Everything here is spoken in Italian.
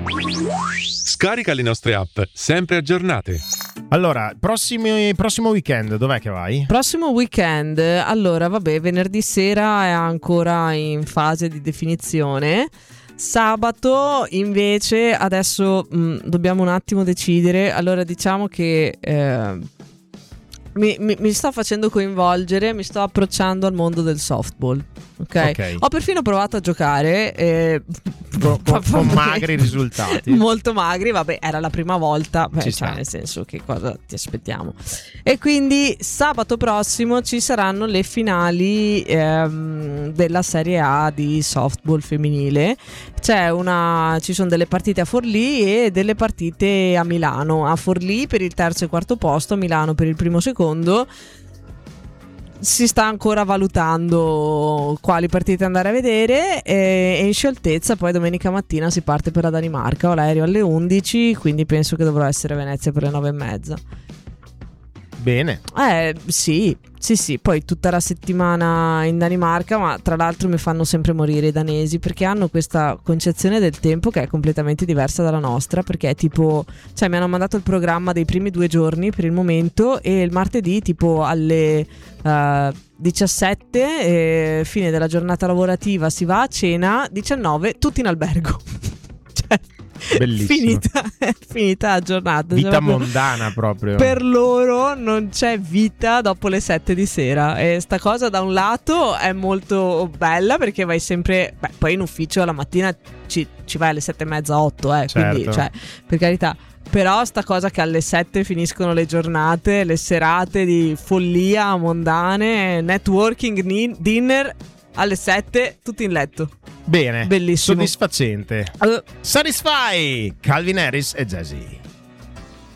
Scarica le nostre app, sempre aggiornate. Allora, prossimo weekend, dov'è che vai? Prossimo weekend, allora vabbè, venerdì sera è ancora in fase di definizione. Sabato invece adesso dobbiamo un attimo decidere. Allora diciamo che mi sto facendo coinvolgere, mi sto approcciando al mondo del softball. Ok. Ho perfino provato a giocare con magri risultati. Molto magri, vabbè, era la prima volta, nel senso, che cosa ti aspettiamo? E quindi sabato prossimo ci saranno le finali della Serie A di softball femminile. Ci sono delle partite a Forlì e delle partite a Milano. A Forlì per il terzo e quarto posto, a Milano per il primo e secondo. Si sta ancora valutando quali partite andare a vedere e in scioltezza poi domenica mattina si parte per la Danimarca. Ho l'aereo alle 11, quindi penso che dovrò essere a Venezia per le 9:30. Bene. Sì, poi tutta la settimana in Danimarca, ma tra l'altro mi fanno sempre morire i danesi perché hanno questa concezione del tempo che è completamente diversa dalla nostra, perché è tipo, mi hanno mandato il programma dei primi 2 giorni per il momento e il martedì tipo alle 17 fine della giornata lavorativa si va a cena, 19 tutti in albergo. Bellissimo. Finita la giornata. Vita mondana proprio. Per loro non c'è vita dopo le 7 di sera. E sta cosa da un lato è molto bella perché vai sempre. Poi in ufficio la mattina ci vai alle 7:30, 8, quindi per carità. Però sta cosa che alle 7 finiscono le giornate, le serate di follia mondane, networking, dinner. Alle 7 tutti in letto. Bene. Bellissimo. Soddisfacente. Satisfy, Calvin Harris e Jay-Z.